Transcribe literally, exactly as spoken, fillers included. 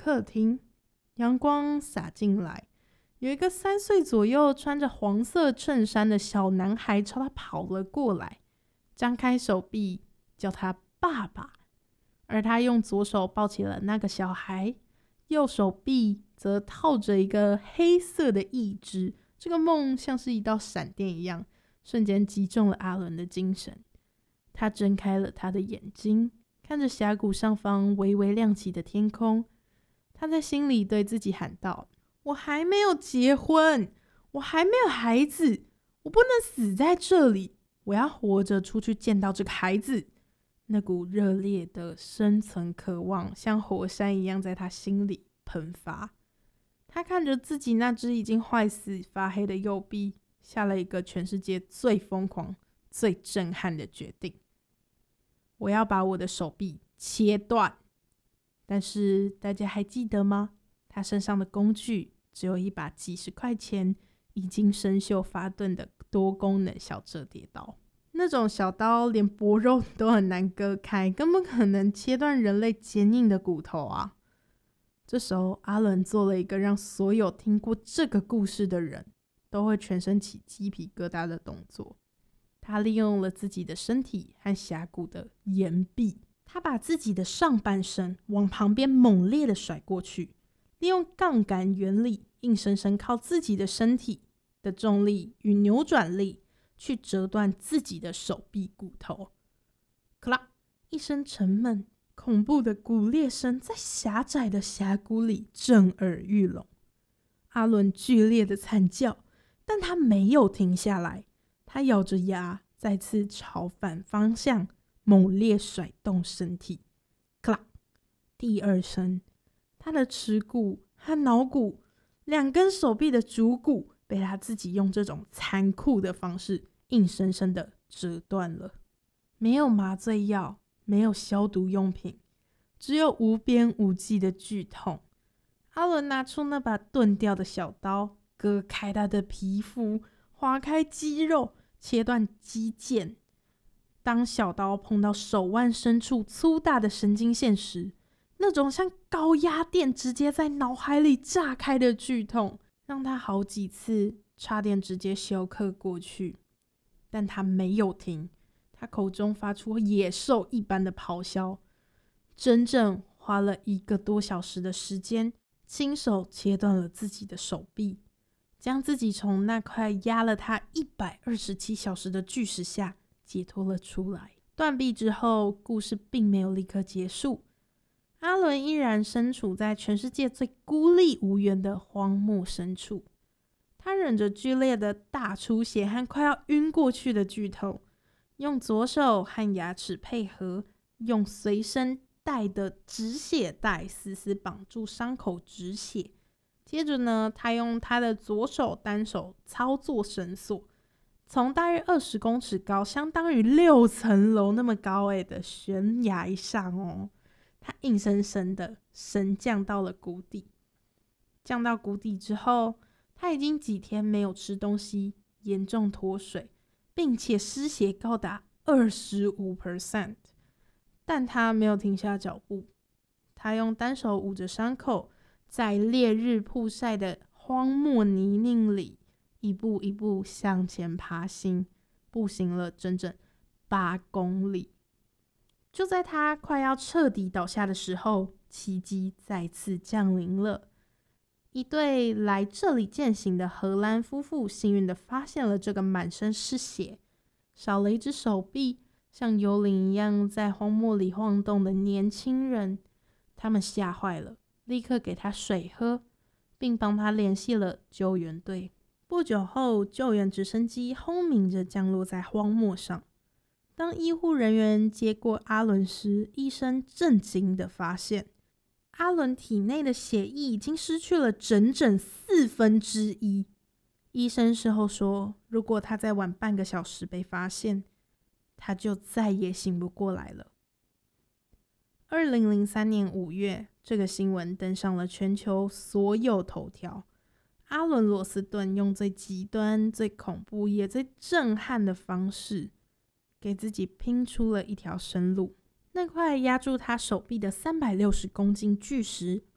客厅，阳光洒进来，有一个三岁左右穿着黄色衬衫的小男孩朝他跑了过来，张开手臂叫他爸爸，而他用左手抱起了那个小孩，右手臂则套着一个黑色的义肢。这个梦像是一道闪电一样，瞬间击中了阿伦的精神。他睁开了他的眼睛，看着峡谷上方微微亮起的天空，他在心里对自己喊道：我还没有结婚，我还没有孩子，我不能死在这里，我要活着出去见到这个孩子。那股热烈的生存渴望像火山一样在他心里喷发。他看着自己那只已经坏死发黑的右臂，下了一个全世界最疯狂最震撼的决定：我要把我的手臂切断。但是大家还记得吗？他身上的工具只有一把几十块钱已经生锈发钝的多功能小折叠刀，那种小刀连薄肉都很难割开，根本可能切断人类坚硬的骨头啊。这时候阿伦做了一个让所有听过这个故事的人都会全身起鸡皮疙瘩的动作。他利用了自己的身体和峡谷的岩壁，他把自己的上半身往旁边猛烈的甩过去，利用杠杆原理，硬生生靠自己的身体的重力与扭转力去折断自己的手臂骨头。咔啦一声沉闷恐怖的骨裂声在狭窄的峡谷里震耳欲聋。阿伦剧烈的惨叫，但他没有停下来，他咬着牙再次朝反方向猛烈甩动身体。咔啦第二声，他的耻骨和脑骨两根手臂的足骨被他自己用这种残酷的方式硬生生的折断了。没有麻醉药，没有消毒用品，只有无边无际的剧痛。阿伦拿出那把钝掉的小刀，割开他的皮肤，划开肌肉，切断肌腱。当小刀碰到手腕深处粗大的神经线时，那种像高压电直接在脑海里炸开的剧痛，让他好几次差点直接休克过去。但他没有停，他口中发出野兽一般的咆哮，整整花了一个多小时的时间，亲手切断了自己的手臂，将自己从那块压了他一百二十七小时的巨石下解脱了出来。断臂之后，故事并没有立刻结束，阿伦依然身处在全世界最孤立无援的荒漠深处。他忍着剧烈的大出血和快要晕过去的剧痛，用左手和牙齿配合，用随身带的止血带死死绑住伤口止血。接着呢，他用他的左手单手操作绳索，从大约二十公尺高，相当于六层楼那么高诶的悬崖上哦，他硬生生的升降到了谷底。降到谷底之后，他已经几天没有吃东西，严重脱水，并且失血高达 百分之二十五， 但他没有停下脚步。他用单手捂着伤口，在烈日曝晒的荒漠泥泞里一步一步向前爬行，步行了整整八公里。就在他快要彻底倒下的时候，奇迹再次降临了。一对来这里践行的荷兰夫妇幸运地发现了这个满身是血、少了一只手臂、像幽灵一样在荒漠里晃动的年轻人。他们吓坏了，立刻给他水喝，并帮他联系了救援队。不久后，救援直升机轰鸣着降落在荒漠上。当医护人员接过阿伦时，医生震惊地发现，阿伦体内的血液已经失去了整整四分之一。医生事后说，如果他再晚半个小时被发现，他就再也醒不过来了。二零零三年五月，这个新闻登上了全球所有头条。阿伦·罗斯顿用最极端、最恐怖也最震撼的方式，给自己拼出了一条生路。那块压住他手臂的三百六十公斤巨石